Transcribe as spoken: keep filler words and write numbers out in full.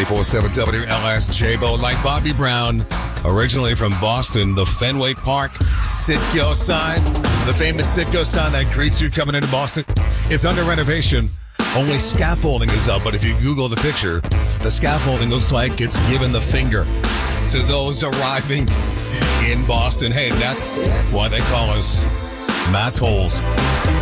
ninety-four seven W L S J-Bo. Like Bobby Brown, originally from Boston, the Fenway Park Citgo sign, the famous Citgo sign that greets you coming into Boston, is under renovation. Only scaffolding is up, but if you Google the picture, the scaffolding looks like it's given the finger to those arriving in Boston. Hey, that's why they call us mass holes.